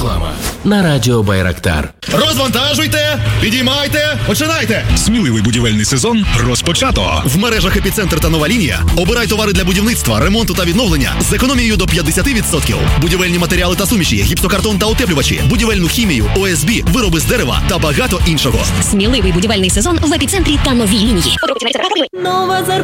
Реклама на радіо Байрактар. Розвантажуйте, підіймайте, починайте! Сміливий будівельний сезон розпочато. В мережах «Епіцентр» та «Нова лінія» обирай товари для будівництва, ремонту та відновлення з економією до 50%. Будівельні матеріали та суміші, гіпсокартон та утеплювачі, будівельну хімію, ОСБ, вироби з дерева та багато іншого. Сміливий будівельний сезон в «Епіцентрі» та «Новій лінії». Нова